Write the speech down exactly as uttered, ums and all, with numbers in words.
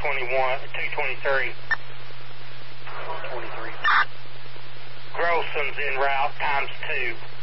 twenty-one, two twenty-three. twenty-three. Groson's en route times two.